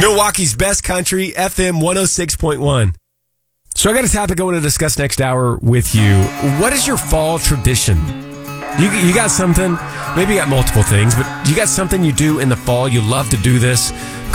Milwaukee's best country, FM 106.1. So I got a topic I want to discuss next hour with you. What is your fall tradition? You got something, maybe you got multiple things, but you got something you do in the fall. You love to do this.